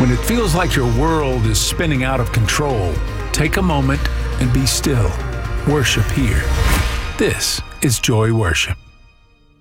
When it feels like your world is spinning out of control, take a moment and be still. Worship here. This is Joy Worship.